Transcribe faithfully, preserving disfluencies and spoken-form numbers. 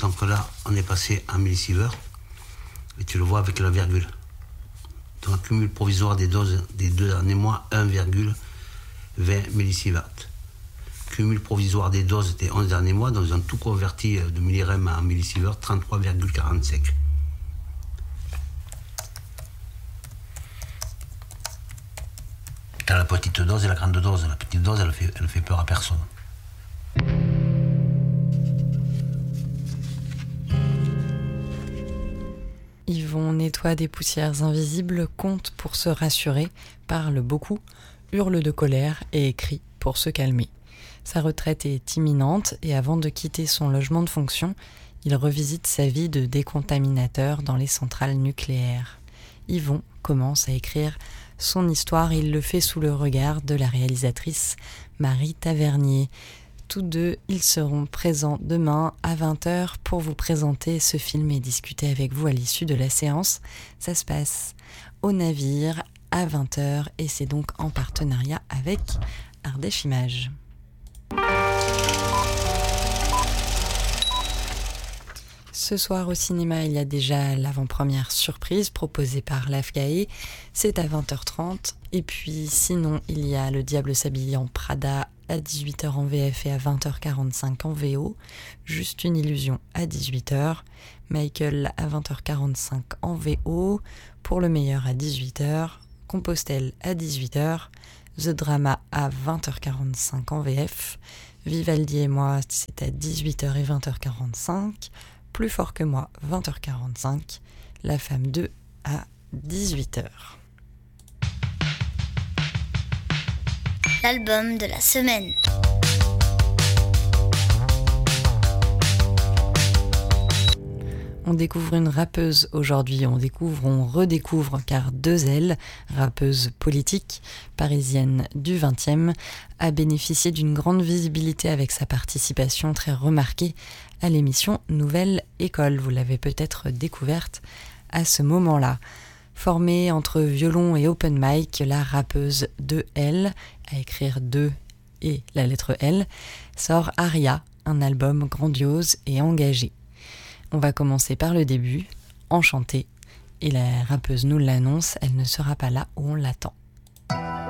Tant que là, on est passé en millisieverts. Et tu le vois avec la virgule. Donc, cumul provisoire des doses des deux derniers mois, un virgule vingt millisieverts. Cumul provisoire des doses des onze derniers mois, dans un tout converti de millirem en millisieverts, trente-trois virgule quarante-cinq. T'as la petite dose et la grande dose. La petite dose, elle fait, elle fait peur à personne. Yvon nettoie des poussières invisibles, compte pour se rassurer, parle beaucoup, hurle de colère et crie pour se calmer. Sa retraite est imminente et avant de quitter son logement de fonction, il revisite sa vie de décontaminateur dans les centrales nucléaires. Yvon commence à écrire son histoire et il le fait sous le regard de la réalisatrice Marie Tavernier. Tous deux, ils seront présents demain à vingt heures pour vous présenter ce film et discuter avec vous à l'issue de la séance. Ça se passe au Navire à vingt heures et c'est donc en partenariat avec Ardèche Images. Ce soir au cinéma, il y a déjà l'avant-première surprise proposée par l'Afgae. C'est à vingt heures trente. Et puis sinon, il y a Le Diable s'habille en Prada à dix-huit heures en V F et à vingt heures quarante-cinq en V O. Juste une illusion à dix-huit heures. Michael à vingt heures quarante-cinq en V O. Pour le meilleur à dix-huit heures. Compostelle à dix-huit heures. The Drama à vingt heures quarante-cinq en V F. Vivaldi et moi, c'est à dix-huit heures et vingt heures quarante-cinq. Plus fort que moi, vingt heures quarante-cinq. La Femme deux à dix-huit heures. L'album de la semaine. On découvre une rappeuse aujourd'hui, on découvre, on redécouvre, car Deux-Elle, rappeuse politique, parisienne du vingtième, a bénéficié d'une grande visibilité avec sa participation très remarquée à l'émission Nouvelle École. Vous l'avez peut-être découverte à ce moment-là. Formée entre violon et open mic, la rappeuse Deux-Elle, à écrire deux et la lettre L, sort Aria, un album grandiose et engagé. On va commencer par le début, Enchantée, et la rappeuse nous l'annonce, elle ne sera pas là où on l'attend.